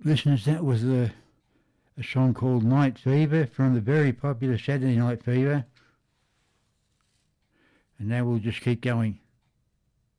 Listeners, that was a song called Night Fever from the very popular Saturday Night Fever. And now we'll just keep going.